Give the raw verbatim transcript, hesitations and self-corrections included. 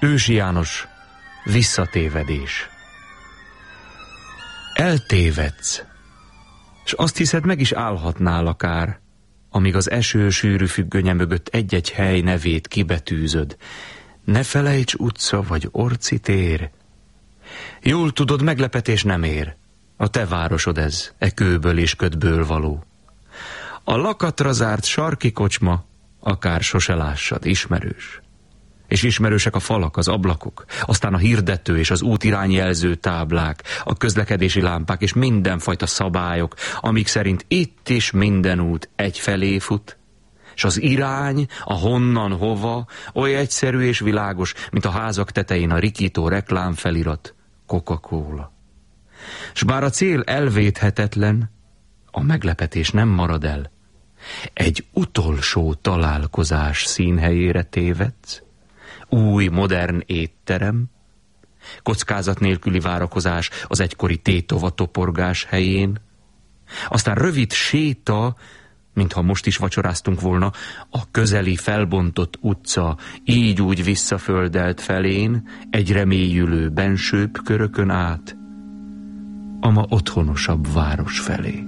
Ősi János, visszatévedés. Eltévedsz, s azt hiszed, meg is állhatnál akár, amíg az eső sűrű függönye mögött egy-egy hely nevét kibetűzöd. Ne felejts utca vagy Orci tér. Jól tudod, meglepetés nem ér. A te városod ez, e kőből és ködből való. A lakatra zárt sarki kocsma, akár sose lássad, ismerős. És ismerősek a falak, az ablakok, aztán a hirdető és az útirányjelző táblák, a közlekedési lámpák és mindenfajta szabályok, amik szerint itt is minden út egyfelé fut, és az irány, a honnan hova, oly egyszerű és világos, mint a házak tetején a rikító reklámfelirat, Coca-Cola. S bár a cél elvéthetetlen, a meglepetés nem marad el. Egy utolsó találkozás színhelyére tévedsz, új, modern étterem, kockázat nélküli várakozás az egykori tétova toporgás helyén, aztán rövid séta, mintha most is vacsoráztunk volna, a közeli felbontott utca így-úgy visszaföldelt felén, egyre mélyülő bensőbb körökön át, a ma otthonosabb város felé.